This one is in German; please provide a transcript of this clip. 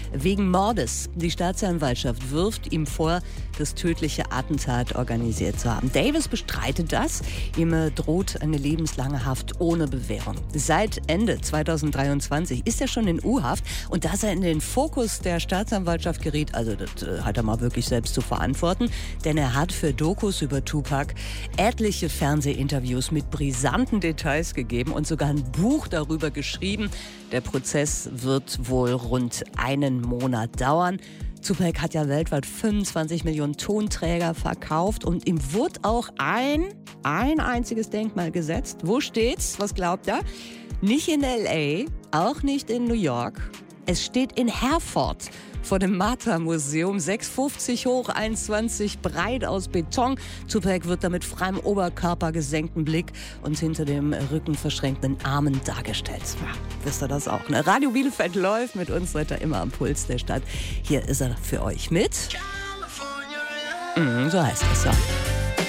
wegen Mordes. Die Staatsanwaltschaft wirft ihm vor, das tödliche Attentat organisiert zu haben. Davis bestreitet das. Ihm droht eine lebenslange Haft ohne Bewährung. Seit Ende 2023 ist er schon in U-Haft. Und dass er in den Fokus der Staatsanwaltschaft geriet, also das hat er mal wirklich selbst zu verantworten. Denn er hat für Dokus über Tupac etliche Fernsehinterviews mit brisanten Details gegeben und sogar ein Buch darüber geschrieben. Der Prozess wird wohl rund einen Monat dauern. Tupac hat ja weltweit 25 Millionen Tonträger verkauft und ihm wurde auch ein einziges Denkmal gesetzt. Wo steht's? Was glaubt er? Nicht in L.A., auch nicht in New York. Es steht in Herford vor dem Martha-Museum, 6,50 hoch, 1,20 breit aus Beton. Tupac wird da mit freiem Oberkörper, gesenktem Blick und hinter dem Rücken verschränkten Armen dargestellt. Ja, wisst ihr das auch, ne? Radio Bielefeld läuft, mit uns seid ihr immer am Puls der Stadt. Hier ist er für euch mit. So heißt es, ja.